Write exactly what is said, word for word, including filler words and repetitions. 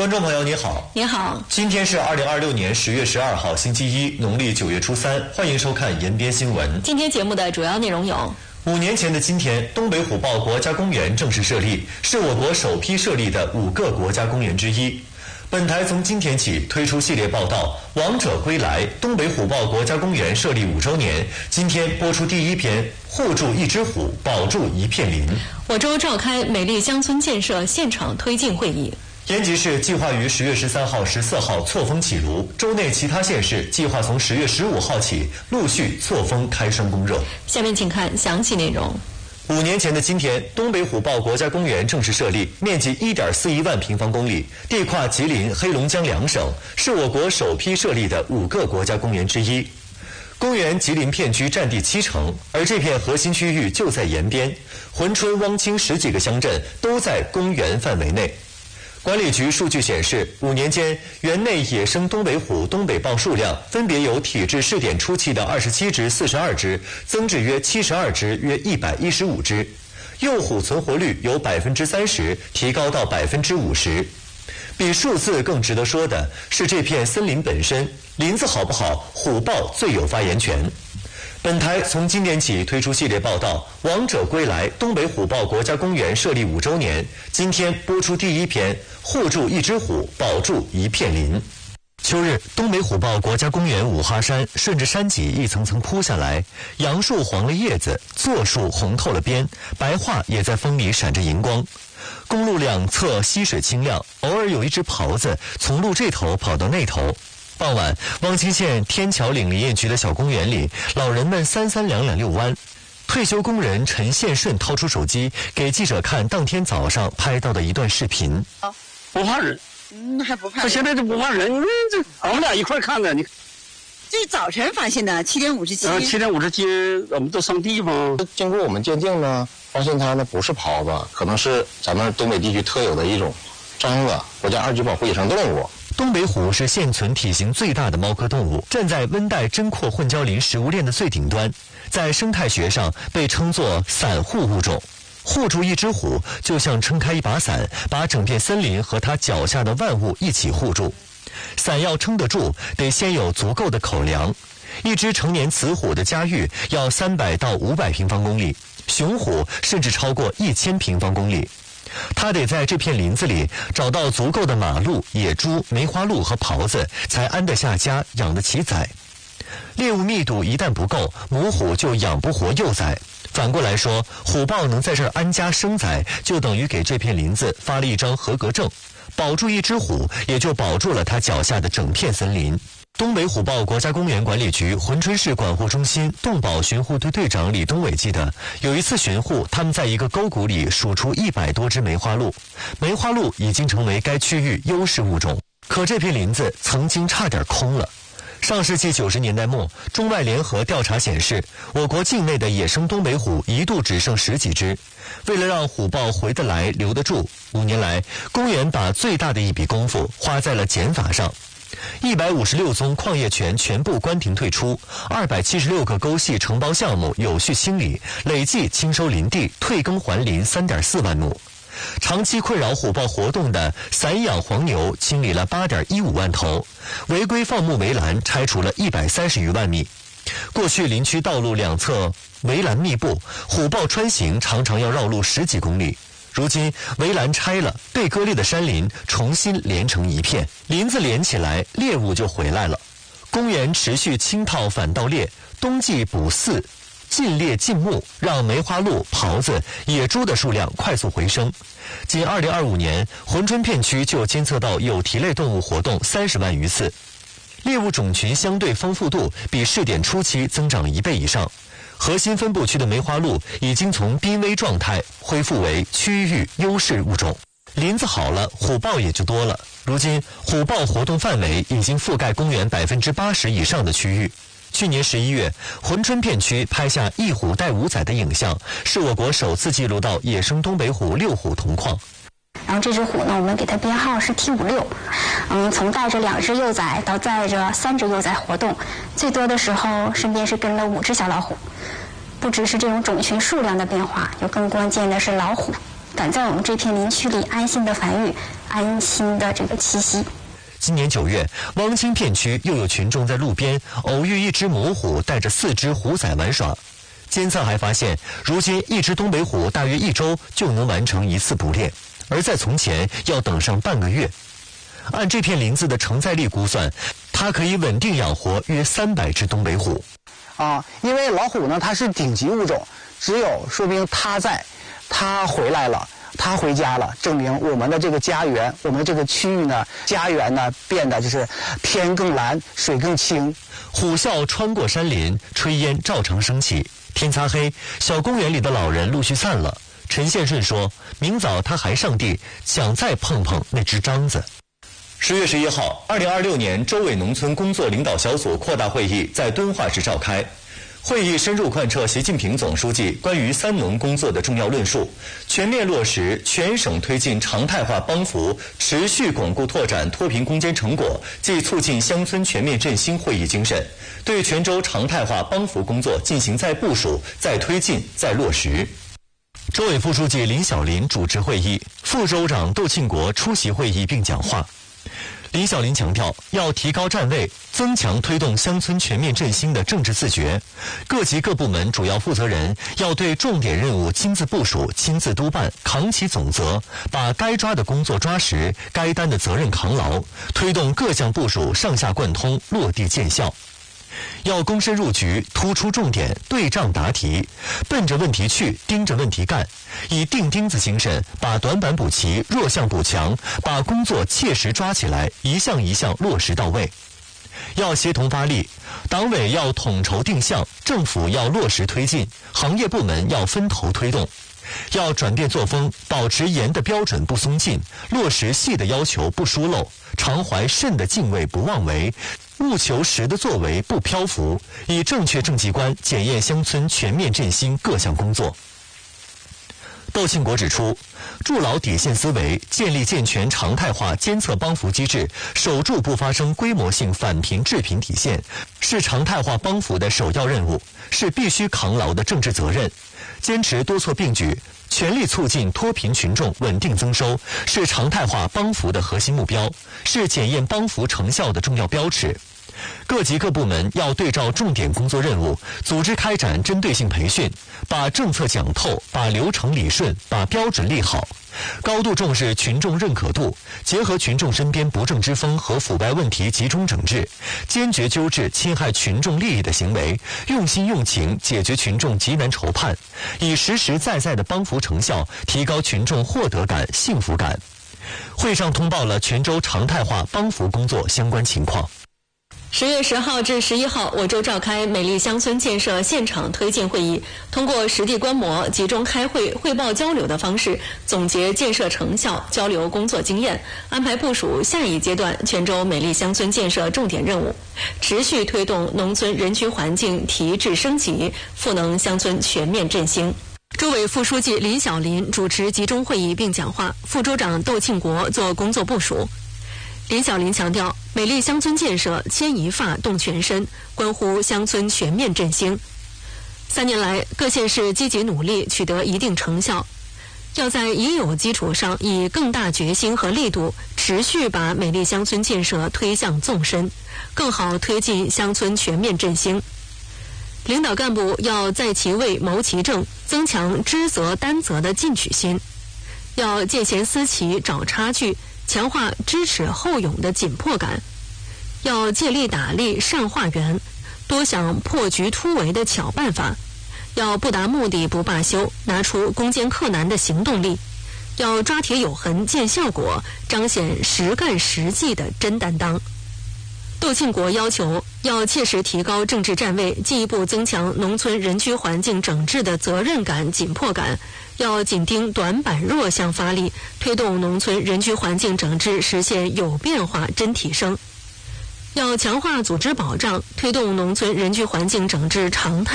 观众朋友你好， 你好， 今天是二零二六年十月十二号星期一，农历九月初三，欢迎收看延边新闻。 今天节目的主要内容有： 五年前的今天，东北虎豹国家公园正式设立，是我国首批设立的五个国家公园之一。本台从今天起推出系列报道《王者归来》，东北虎豹国家公园设立五周年。今天播出第一篇，护住一只虎，保住一片林。 我州召开美丽乡村建设现场推进会议。 延吉市计划于十月十三号、十四号错峰起炉，州内其他县市计划从十月十五号起陆续错峰开栓供热。 下面请看详细内容。 五年前的今天，东北虎豹国家公园正式设立，面积 一点四一万平方公里，地跨吉林、黑龙江两省，是我国首批设立的五个国家公园之一。公园吉林片区占地七成，而这片核心区域就在延边，珲春、汪清十几个乡镇都在公园范围内。管理局数据显示，五年间，园内野生东北虎、东北豹数量分别由体制试点初期的二十七只、四十二只，增至约七十二只，约一百一十五只。幼虎存活率由百分之三十提高到百分之五十。比数字更值得说的是这片森林本身，林子好不好，虎豹最有发言权。本台从今年起推出系列报道《王者归来》，东北虎豹国家公园设立五周年。今天播出第一篇，护住一只虎，保住一片林。秋日，东北虎豹国家公园五哈山顺着山脊一层层铺下来，杨树黄了叶子，柞树红透了边，白桦也在风里闪着银光。公路两侧溪水清亮，偶尔有一只狍子从路这头跑到那头。傍晚，汪清县天桥岭林业局的小公园里，老人们三三两两遛弯。退休工人陈宪顺掏出手机，给记者看当天早上拍到的一段视频。 不怕人， 嗯，还不怕人。 他现在就不怕人，你看这，我们俩一块看的，你。 这是早晨发现的，七点五十七。 呃，七点五十七，我们都上地方。 经过我们鉴定呢，发现它呢不是狍子，可能是咱们东北地区特有的一种獐子，国家二级保护野生动物。 东北虎是现存体型最大的猫科动物，站在温带针阔混交林食物链的最顶端，在生态学上被称作伞护物种。护住一只虎，就像撑开一把伞，把整片森林和它脚下的万物一起护住。伞要撑得住，得先有足够的口粮。一只成年雌虎的家域要三百到五百平方公里，雄虎甚至超过一千平方公里。它得在这片林子里找到足够的马鹿、野猪、梅花鹿和狍子，才安得下家，养得起崽。猎物密度一旦不够，母虎就养不活幼崽。反过来说，虎豹能在这儿安家生崽，就等于给这片林子发了一张合格证。保住一只虎，也就保住了它脚下的整片森林。东北虎豹国家公园管理局珲春市管护中心动保巡护队队长李东伟记得，有一次巡护，他们在一个沟谷里数出一百多只梅花鹿。梅花鹿已经成为该区域优势物种，可这片林子曾经差点空了。上世纪九十年代末，中外联合调查显示，我国境内的野生东北虎一度只剩十几只。为了让虎豹回得来、留得住，五年来，公园把最大的一笔功夫花在了减法上。一百五十六宗矿业权全部关停退出，二百七十六个沟系承包项目有序清理，累计清收林地、退耕还林 三点四万亩。长期困扰虎豹活动的散养黄牛清理了 八点一五万头，违规放牧围栏拆除了一百三十余万米。过去林区道路两侧围栏密布，虎豹穿行常常要绕路十几公里。如今围栏拆了，被割裂的山林重新连成一片，林子连起来，猎物就回来了。公园持续清套反盗猎，冬季捕饲，禁猎禁牧，让梅花鹿、狍子、野猪的数量快速回升。仅二零二五年，珲春片区就监测到有蹄类动物活动三十万余次，猎物种群相对丰富度比试点初期增长一倍以上。核心分布区的梅花鹿已经从濒危状态恢复为区域优势物种。林子好了，虎豹也就多了。如今，虎豹活动范围已经覆盖公园百分之八十以上的区域。去年十一月，珲春片区拍下一虎带五崽的影像，是我国首次记录到野生东北虎六虎同框。 然后这只虎呢，我们给它编号是 T 五六，嗯，从带着两只幼崽到载着三只幼崽活动，最多的时候身边是跟了五只小老虎。不只是这种种群数量的变化，有更关键的是老虎敢在我们这片林区里安心的繁育，安心的这个栖息。 今年九月，汪清片区又有群众在路边偶遇一只母虎带着四只虎崽玩耍。监测还发现，如今一只东北虎大约一周就能完成一次捕猎，而在从前要等上半个月。按这片林子的承载力估算，它可以稳定养活约三百只东北虎。 啊，因为老虎呢，它是顶级物种，只有说明它在，它回来了。他回家了，证明我们的这个家园，我们这个区域呢，家园呢变得就是天更蓝，水更清。 虎啸穿过山林，炊烟照常升起。天擦黑，小公园里的老人陆续散了。陈宪顺说，明早他还上地，想再碰碰那只獐子。十月十一号，二零二六年州委农村工作领导小组扩大会议在敦化市召开。会议深入贯彻习近平总书记关于三农工作的重要论述，全面落实全省推进常态化帮扶，持续巩固拓展脱贫攻坚成果暨促进乡村全面振兴会议精神，对全州常态化帮扶工作进行再部署、再推进、再落实。州委副书记林小林主持会议，副州长窦庆国出席会议并讲话。林小林强调，要提高站位，增强推动乡村全面振兴的政治自觉。各级各部门主要负责人要对重点任务亲自部署、亲自督办，扛起总责，把该抓的工作抓实，该担的责任扛牢，推动各项部署上下贯通，落地见效。要躬身入局，突出重点，对仗答题，奔着问题去，盯着问题干，以钉钉子精神，把短板补齐，弱项补强，把工作切实抓起来，一项一项落实到位。要协同发力，党委要统筹定向，政府要落实推进，行业部门要分头推动。要转变作风，保持严的标准不松劲，落实细的要求不疏漏，常怀慎的敬畏不妄为，务求实的作为不漂浮，以正确政绩观检验乡村全面振兴各项工作。窦庆国指出，筑牢底线思维，建立健全常态化监测帮扶机制，守住不发生规模性返贫致贫体现，是常态化帮扶的首要任务，是必须扛牢的政治责任。坚持多措并举，全力促进脱贫群众稳定增收，是常态化帮扶的核心目标，是检验帮扶成效的重要标尺。各级各部门要对照重点工作任务，组织开展针对性培训，把政策讲透，把流程理顺，把标准立好。高度重视群众认可度，结合群众身边不正之风和腐败问题集中整治，坚决纠治侵害群众利益的行为，用心用情解决群众急难愁盼，以实实在在的帮扶成效提高群众获得感、幸福感。会上通报了全州常态化帮扶工作相关情况。 十月十号至十一号，我州召开美丽乡村建设现场推进会议，通过实地观摩、集中开会、汇报交流的方式，总结建设成效，交流工作经验，安排部署下一阶段全州美丽乡村建设重点任务，持续推动农村人居环境提质升级，赋能乡村全面振兴。州委副书记林小林主持集中会议并讲话，副州长窦庆国做工作部署。林小林强调，美丽乡村建设牵一发动全身，关乎乡村全面振兴。三年来，各县市积极努力，取得一定成效。要在已有基础上，以更大决心和力度，持续把美丽乡村建设推向纵深，更好推进乡村全面振兴。领导干部要在其位谋其政，增强知责担责的进取心，要见贤思齐找差距，强化知耻后勇的紧迫感，要借力打力善化缘，多想破局突围的巧办法，要不达目的不罢休，拿出攻坚克难的行动力，要抓铁有痕见效果，彰显实干实际的真担当。窦庆国要求要切实提高政治站位，进一步增强农村人居环境整治的责任感、紧迫感，要紧盯短板弱项发力，推动农村人居环境整治实现有变化真提升。要强化组织保障，推动农村人居环境整治常态